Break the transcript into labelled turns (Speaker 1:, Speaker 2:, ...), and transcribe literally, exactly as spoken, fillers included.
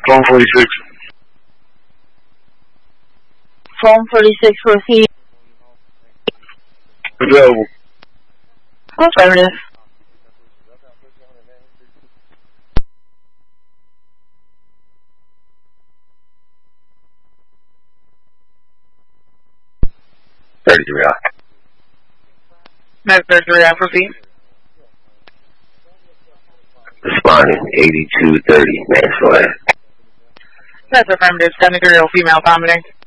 Speaker 1: Phone forty-six.
Speaker 2: Phone forty-six, proceed.
Speaker 1: Available.
Speaker 2: Affirmative.
Speaker 3: thirty-three I.
Speaker 2: Med thirty-three I, proceed.
Speaker 3: Responding eighty-two thirty, manslaughter.
Speaker 2: That's affirmative. seventy-three-year-old female vomiting.